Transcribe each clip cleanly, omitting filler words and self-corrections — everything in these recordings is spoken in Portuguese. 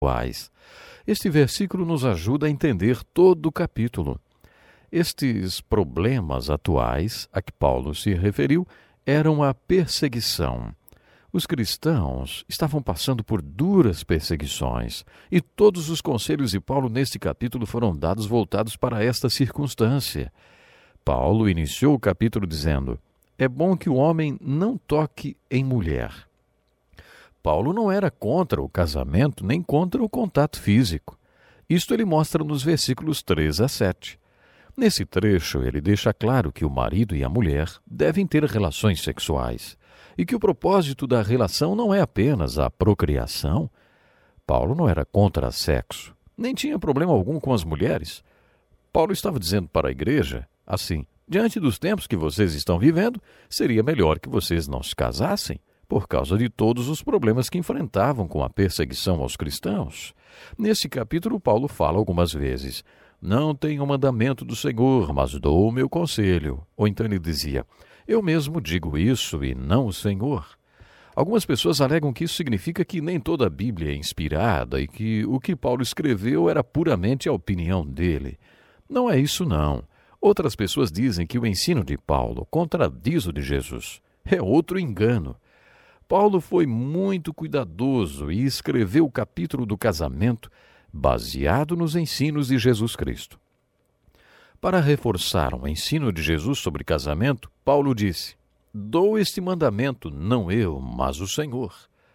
atuais. Este versículo nos ajuda a entender todo o capítulo. Estes problemas atuais a que Paulo se referiu eram a perseguição. Os cristãos estavam passando por duras perseguições, e todos os conselhos de Paulo neste capítulo foram dados voltados para esta circunstância. Paulo iniciou o capítulo dizendo: é bom que o homem não toque em mulher. Paulo não era contra o casamento nem contra o contato físico. Isto ele mostra nos versículos 3 a 7. Nesse trecho, ele deixa claro que o marido e a mulher devem ter relações sexuais e que o propósito da relação não é apenas a procriação. Paulo não era contra sexo, nem tinha problema algum com as mulheres. Paulo estava dizendo para a igreja, assim: diante dos tempos que vocês estão vivendo, seria melhor que vocês não se casassem, por causa de todos os problemas que enfrentavam com a perseguição aos cristãos. Nesse capítulo, Paulo fala algumas vezes: não tenho o mandamento do Senhor, mas dou o meu conselho. Ou então ele dizia: eu mesmo digo isso e não o Senhor. Algumas pessoas alegam que isso significa que nem toda a Bíblia é inspirada e que o que Paulo escreveu era puramente a opinião dele. Não é isso, não. Outras pessoas dizem que o ensino de Paulo contradiz o de Jesus. É outro engano. Paulo foi muito cuidadoso e escreveu o capítulo do casamento baseado nos ensinos de Jesus Cristo. Para reforçar o ensino de Jesus sobre casamento, Paulo disse: dou este mandamento, não eu, mas o Senhor.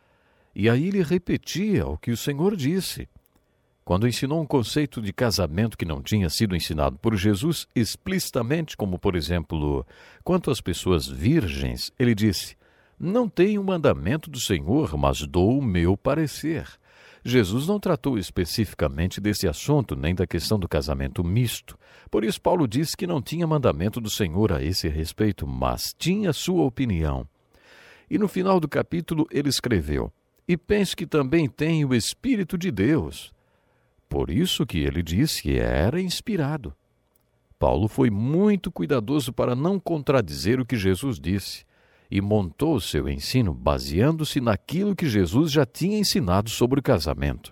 E aí ele repetia o que o Senhor disse. Quando ensinou um conceito de casamento que não tinha sido ensinado por Jesus explicitamente, como, por exemplo, quanto às pessoas virgens, ele disse: não tenho o mandamento do Senhor, mas dou o meu parecer. Jesus não tratou especificamente desse assunto, nem da questão do casamento misto. Por isso, Paulo disse que não tinha mandamento do Senhor a esse respeito, mas tinha sua opinião. E no final do capítulo ele escreveu: e penso que também tem o Espírito de Deus. Por isso que ele disse que era inspirado. Paulo foi muito cuidadoso para não contradizer o que Jesus disse, e montou seu ensino baseando-se naquilo que Jesus já tinha ensinado sobre o casamento.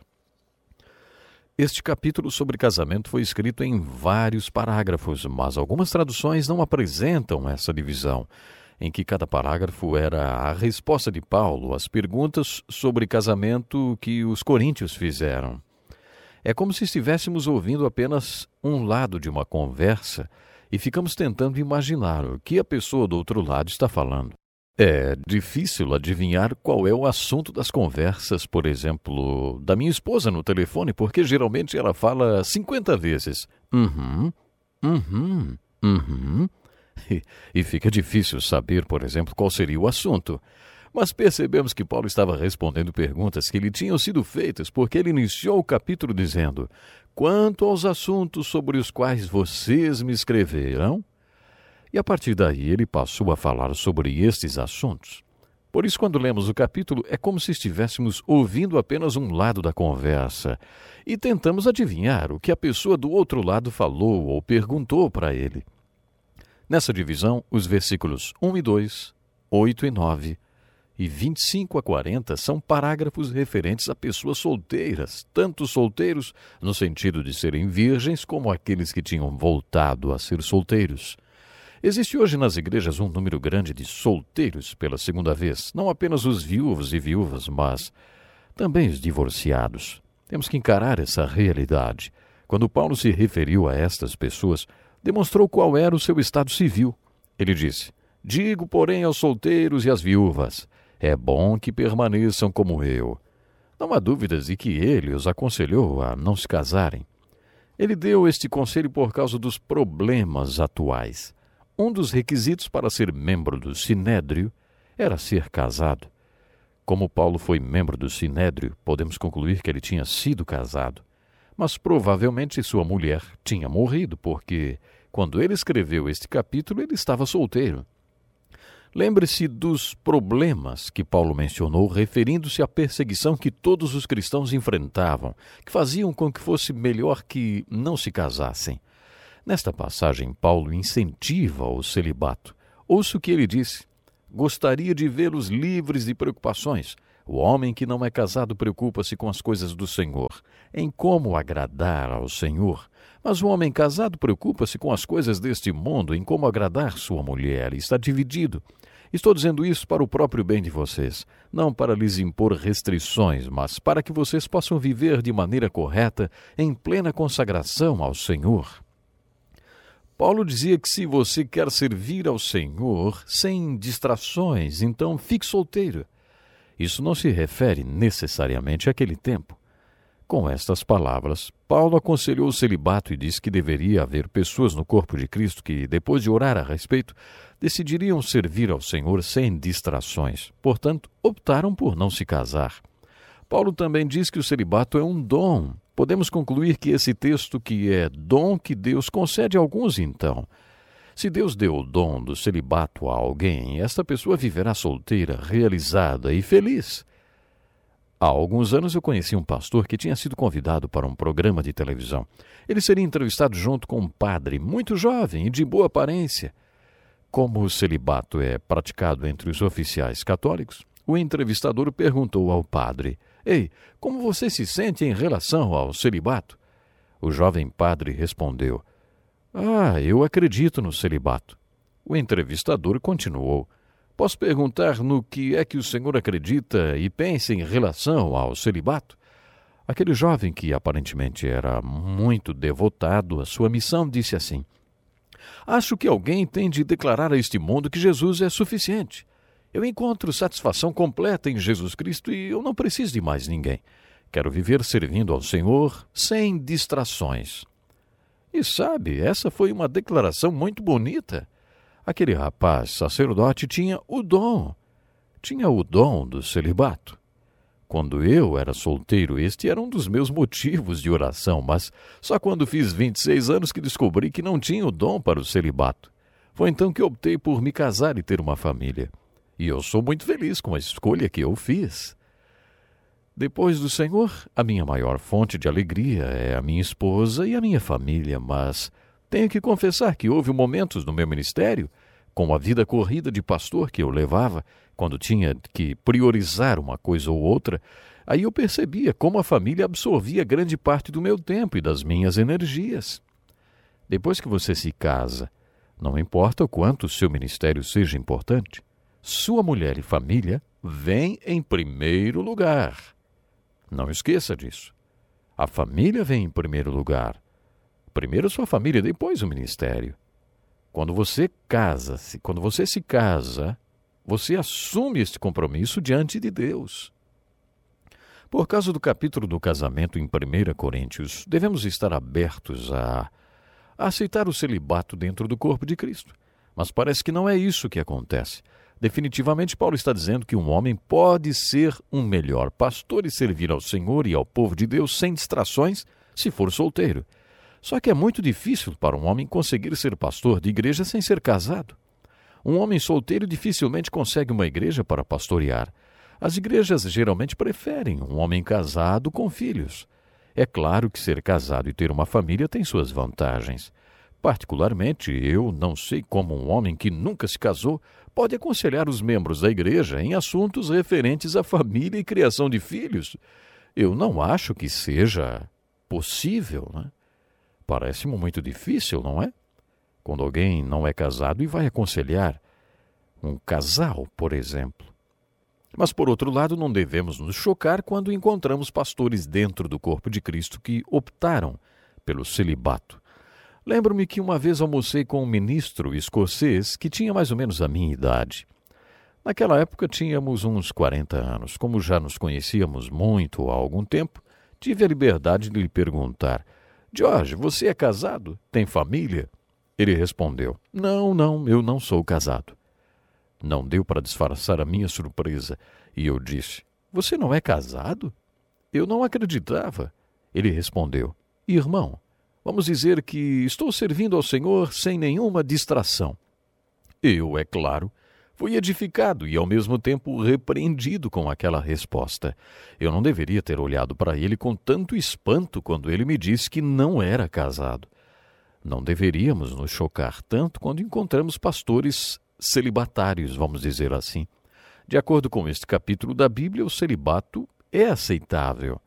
Este capítulo sobre casamento foi escrito em vários parágrafos, mas algumas traduções não apresentam essa divisão, em que cada parágrafo era a resposta de Paulo às perguntas sobre casamento que os coríntios fizeram. É como se estivéssemos ouvindo apenas um lado de uma conversa e ficamos tentando imaginar o que a pessoa do outro lado está falando. É difícil adivinhar qual é o assunto das conversas, por exemplo, da minha esposa no telefone, porque geralmente ela fala 50 vezes. E fica difícil saber, por exemplo, qual seria o assunto. Mas percebemos que Paulo estava respondendo perguntas que lhe tinham sido feitas, porque ele iniciou o capítulo dizendo: quanto aos assuntos sobre os quais vocês me escreveram. E a partir daí ele passou a falar sobre estes assuntos. Por isso, quando lemos o capítulo, é como se estivéssemos ouvindo apenas um lado da conversa e tentamos adivinhar o que a pessoa do outro lado falou ou perguntou para ele. Nessa divisão, os versículos 1 e 2, 8 e 9 e 25 a 40 são parágrafos referentes a pessoas solteiras, tanto solteiros no sentido de serem virgens como aqueles que tinham voltado a ser solteiros. Existe hoje nas igrejas um número grande de solteiros pela segunda vez, não apenas os viúvos e viúvas, mas também os divorciados. Temos que encarar essa realidade. Quando Paulo se referiu a estas pessoas, demonstrou qual era o seu estado civil. Ele disse: digo, porém, aos solteiros e às viúvas, é bom que permaneçam como eu. Não há dúvidas de que ele os aconselhou a não se casarem. Ele deu este conselho por causa dos problemas atuais. Um dos requisitos para ser membro do Sinédrio era ser casado. Como Paulo foi membro do Sinédrio, podemos concluir que ele tinha sido casado. Mas provavelmente sua mulher tinha morrido, porque, quando ele escreveu este capítulo, ele estava solteiro. Lembre-se dos problemas que Paulo mencionou, referindo-se à perseguição que todos os cristãos enfrentavam, que faziam com que fosse melhor que não se casassem. Nesta passagem, Paulo incentiva o celibato. Ouça o que ele disse: gostaria de vê-los livres de preocupações. O homem que não é casado preocupa-se com as coisas do Senhor, em como agradar ao Senhor. Mas o homem casado preocupa-se com as coisas deste mundo, em como agradar sua mulher, e está dividido. Estou dizendo isso para o próprio bem de vocês, não para lhes impor restrições, mas para que vocês possam viver de maneira correta, em plena consagração ao Senhor. Paulo dizia que se você quer servir ao Senhor sem distrações, então fique solteiro. Isso não se refere necessariamente àquele tempo. Com estas palavras, Paulo aconselhou o celibato e disse que deveria haver pessoas no corpo de Cristo que, depois de orar a respeito, decidiriam servir ao Senhor sem distrações. Portanto, optaram por não se casar. Paulo também diz que o celibato é um dom. Podemos concluir que esse texto que é dom que Deus concede a alguns, então. Se Deus deu o dom do celibato a alguém, esta pessoa viverá solteira, realizada e feliz. Há alguns anos eu conheci um pastor que tinha sido convidado para um programa de televisão. Ele seria entrevistado junto com um padre muito jovem e de boa aparência. Como o celibato é praticado entre os oficiais católicos, o entrevistador perguntou ao padre: "Ei, como você se sente em relação ao celibato?" O jovem padre respondeu: "Eu acredito no celibato." O entrevistador continuou: "Posso perguntar no que é que o senhor acredita e pensa em relação ao celibato?" Aquele jovem, que aparentemente era muito devotado à sua missão, disse assim: "Acho que alguém tem de declarar a este mundo que Jesus é suficiente. Eu encontro satisfação completa em Jesus Cristo e eu não preciso de mais ninguém. Quero viver servindo ao Senhor sem distrações." E sabe, essa foi uma declaração muito bonita. Aquele rapaz sacerdote tinha o dom do celibato. Quando eu era solteiro, este era um dos meus motivos de oração, mas só quando fiz 26 anos que descobri que não tinha o dom para o celibato. Foi então que optei por me casar e ter uma família. E eu sou muito feliz com a escolha que eu fiz. Depois do Senhor, a minha maior fonte de alegria é a minha esposa e a minha família, mas tenho que confessar que houve momentos no meu ministério, com a vida corrida de pastor que eu levava, quando tinha que priorizar uma coisa ou outra, aí eu percebia como a família absorvia grande parte do meu tempo e das minhas energias. Depois que você se casa, não importa o quanto o seu ministério seja importante, sua mulher e família vêm em primeiro lugar. Não esqueça disso. A família vem em primeiro lugar. Primeiro sua família, depois o ministério. Quando você se casa, você assume este compromisso diante de Deus. Por causa do capítulo do casamento em 1 Coríntios, devemos estar abertos a aceitar o celibato dentro do corpo de Cristo. Mas parece que não é isso que acontece. Definitivamente, Paulo está dizendo que um homem pode ser um melhor pastor e servir ao Senhor e ao povo de Deus sem distrações se for solteiro. Só que é muito difícil para um homem conseguir ser pastor de igreja sem ser casado. Um homem solteiro dificilmente consegue uma igreja para pastorear. As igrejas geralmente preferem um homem casado com filhos. É claro que ser casado e ter uma família tem suas vantagens. Particularmente, eu não sei como um homem que nunca se casou pode aconselhar os membros da igreja em assuntos referentes à família e criação de filhos. Eu não acho que seja possível, né? Parece-me muito difícil, não é? Quando alguém não é casado e vai aconselhar um casal, por exemplo. Mas, por outro lado, não devemos nos chocar quando encontramos pastores dentro do corpo de Cristo que optaram pelo celibato. Lembro-me que uma vez almocei com um ministro escocês que tinha mais ou menos a minha idade. Naquela época tínhamos uns 40 anos. Como já nos conhecíamos muito há algum tempo, tive a liberdade de lhe perguntar: "George, você é casado? Tem família?" Ele respondeu: Não, eu não sou casado." Não deu para disfarçar a minha surpresa, e eu disse: "Você não é casado?" Eu não acreditava. Ele respondeu: "Irmão, vamos dizer que estou servindo ao Senhor sem nenhuma distração." Eu, é claro, fui edificado e ao mesmo tempo repreendido com aquela resposta. Eu não deveria ter olhado para ele com tanto espanto quando ele me disse que não era casado. Não deveríamos nos chocar tanto quando encontramos pastores celibatários, vamos dizer assim. De acordo com este capítulo da Bíblia, o celibato é aceitável.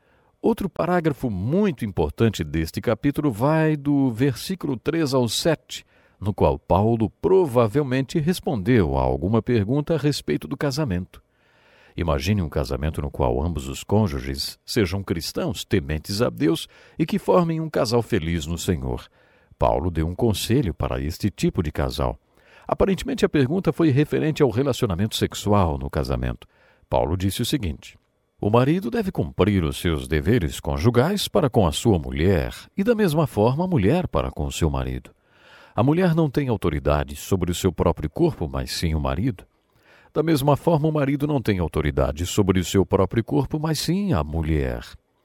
Outro parágrafo muito importante deste capítulo vai do versículo 3 ao 7, no qual Paulo provavelmente respondeu a alguma pergunta a respeito do casamento. Imagine um casamento no qual ambos os cônjuges sejam cristãos, tementes a Deus e que formem um casal feliz no Senhor. Paulo deu um conselho para este tipo de casal. Aparentemente, a pergunta foi referente ao relacionamento sexual no casamento. Paulo disse o seguinte: o marido deve cumprir os seus deveres conjugais para com a sua mulher e, da mesma forma, a mulher para com o seu marido. A mulher não tem autoridade sobre o seu próprio corpo, mas sim o marido. Da mesma forma, o marido não tem autoridade sobre o seu próprio corpo, mas sim a mulher.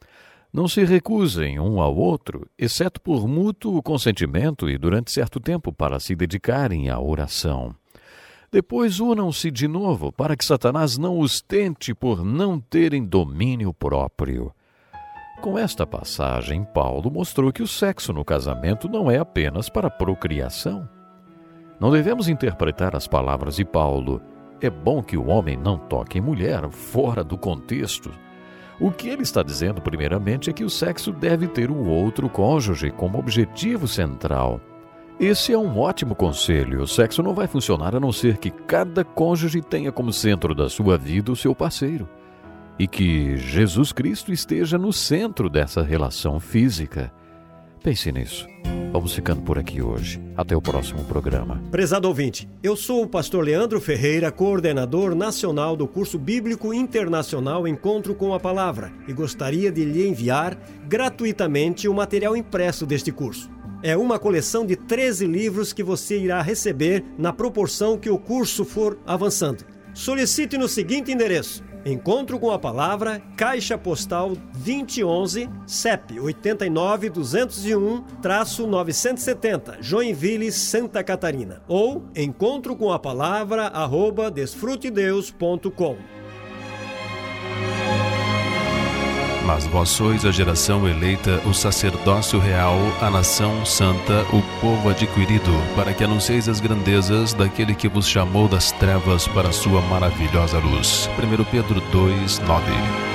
Não se recusem um ao outro, exceto por mútuo consentimento e durante certo tempo para se dedicarem à oração. Depois unam-se de novo, para que Satanás não os tente por não terem domínio próprio. Com esta passagem, Paulo mostrou que o sexo no casamento não é apenas para procriação. Não devemos interpretar as palavras de Paulo: é bom que o homem não toque em mulher, fora do contexto. O que ele está dizendo, primeiramente, é que o sexo deve ter o outro cônjuge como objetivo central. Esse é um ótimo conselho. O sexo não vai funcionar a não ser que cada cônjuge tenha como centro da sua vida o seu parceiro. E que Jesus Cristo esteja no centro dessa relação física. Pense nisso. Vamos ficando por aqui hoje. Até o próximo programa. Prezado ouvinte, eu sou o pastor Leandro Ferreira, coordenador nacional do curso bíblico internacional Encontro com a Palavra, e gostaria de lhe enviar gratuitamente o material impresso deste curso. É uma coleção de 13 livros que você irá receber na proporção que o curso for avançando. Solicite no seguinte endereço: Encontro com a Palavra, Caixa Postal 2011, CEP 89-201-970, Joinville, Santa Catarina. Ou encontrocomapalavra@desfrutedeus.com. Mas vós sois a geração eleita, o sacerdócio real, a nação santa, o povo adquirido, para que anuncieis as grandezas daquele que vos chamou das trevas para a sua maravilhosa luz. 1 Pedro 2:9.